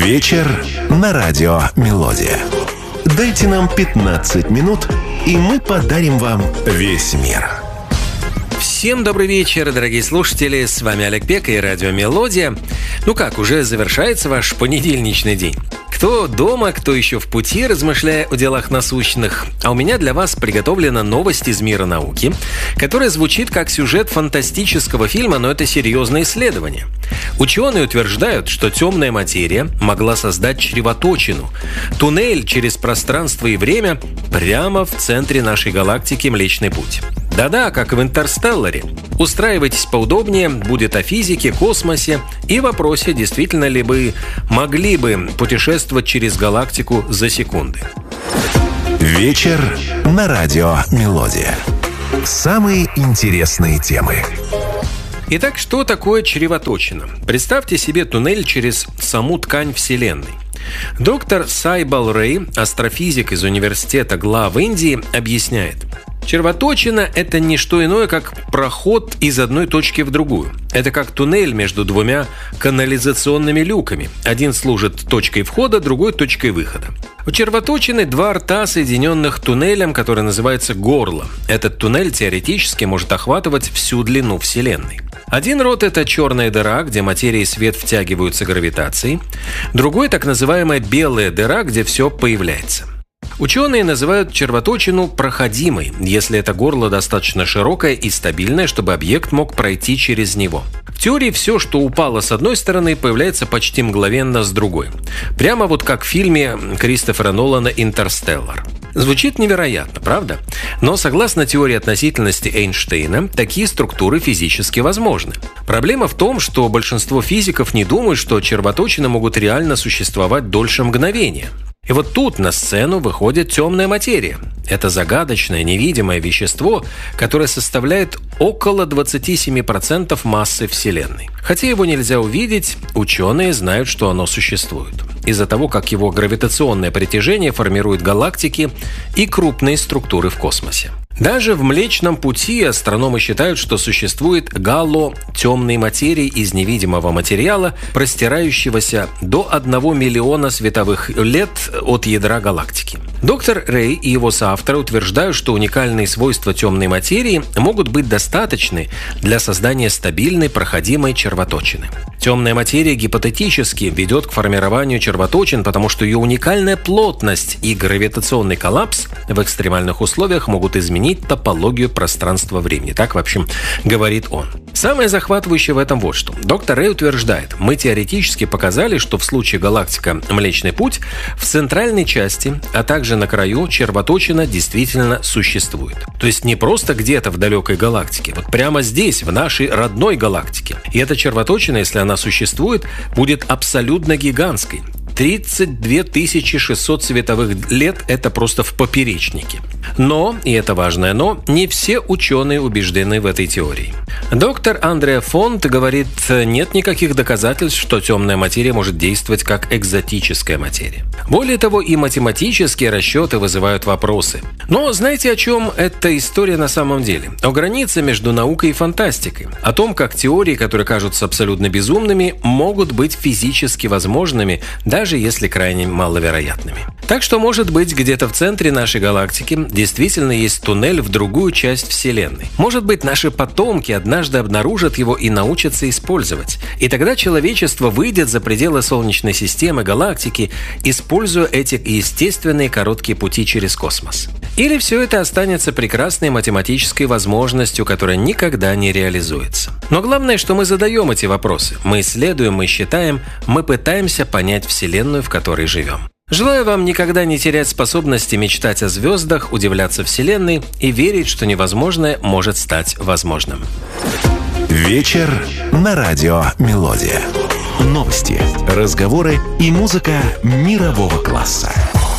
Вечер на радио «Мелодия». Дайте нам 15 минут, и мы подарим вам весь мир. Всем добрый вечер, дорогие слушатели. С вами Олег Пек и радио «Мелодия». Ну как, уже завершается ваш понедельничный день. Кто дома, кто еще в пути, размышляя о делах насущных. А у меня для вас приготовлена новость из мира науки, которая звучит как сюжет фантастического фильма, но это серьезное исследование. Ученые утверждают, что темная материя могла создать чревоточину – туннель через пространство и время прямо в центре нашей галактики Млечный Путь. Да-да, как в «Интерстелларе». Устраивайтесь поудобнее, будет о физике, космосе и вопросе, действительно ли бы могли бы путешествовать через галактику за секунды. Вечер на радио «Мелодия». Самые интересные темы. Итак, что такое чревоточина? Представьте себе туннель через саму ткань Вселенной. Доктор Сайбал Рэй, астрофизик из университета Гла в Индии, объясняет. Червоточина – это не что иное, как проход из одной точки в другую. Это как туннель между двумя канализационными люками. Один служит точкой входа, другой – точкой выхода. У червоточины два рта, соединенных туннелем, который называется горло. Этот туннель теоретически может охватывать всю длину Вселенной. Один рот – это черная дыра, где материя и свет втягиваются гравитацией. Другой – так называемая белая дыра, где все появляется. Ученые называют червоточину проходимой, если это горло достаточно широкое и стабильное, чтобы объект мог пройти через него. В теории все, что упало с одной стороны, появляется почти мгновенно с другой. Прямо вот как в фильме Кристофера Нолана «Интерстеллар». Звучит невероятно, правда? Но согласно теории относительности Эйнштейна, такие структуры физически возможны. Проблема в том, что большинство физиков не думают, что червоточины могут реально существовать дольше мгновения. И вот тут на сцену выходит темная материя. Это загадочное невидимое вещество, которое составляет около 27% массы Вселенной. Хотя его нельзя увидеть, ученые знают, что оно существует. Из-за того, как его гравитационное притяжение формирует галактики и крупные структуры в космосе. Даже в Млечном Пути астрономы считают, что существует гало темной материи из невидимого материала, простирающегося до 1 миллиона световых лет от ядра галактики. Доктор Рэй и его соавторы утверждают, что уникальные свойства темной материи могут быть достаточны для создания стабильной проходимой червоточины. Темная материя гипотетически ведет к формированию червоточин, потому что ее уникальная плотность и гравитационный коллапс в экстремальных условиях могут изменить топологию пространства-времени. Так, в общем, говорит он. Самое захватывающее в этом вот что. Доктор Рэй утверждает, мы теоретически показали, что в случае галактика Млечный Путь в центральной части, а также на краю червоточина действительно существует. То есть не просто где-то в далекой галактике, вот прямо здесь, в нашей родной галактике. И эта червоточина, если она существует, будет абсолютно гигантской. 32 600 световых лет – это просто в поперечнике. Но, и это важное но, не все ученые убеждены в этой теории. Доктор Андреа Фонт говорит, нет никаких доказательств, что темная материя может действовать как экзотическая материя. Более того, и математические расчеты вызывают вопросы. Но знаете, о чем эта история на самом деле? О границе между наукой и фантастикой. О том, как теории, которые кажутся абсолютно безумными, могут быть физически возможными, даже если крайне маловероятными. Так что, может быть, где-то в центре нашей галактики действительно есть туннель в другую часть Вселенной. Может быть, наши потомки однажды обнаружат его и научатся использовать. И тогда человечество выйдет за пределы Солнечной системы, галактики, используя эти естественные короткие пути через космос. Или все это останется прекрасной математической возможностью, которая никогда не реализуется. Но главное, что мы задаем эти вопросы. Мы исследуем, мы считаем, мы пытаемся понять Вселенную, в которой живем. Желаю вам никогда не терять способности мечтать о звездах, удивляться Вселенной и верить, что невозможное может стать возможным. Вечер на радио «Мелодия». Новости, разговоры и музыка мирового класса.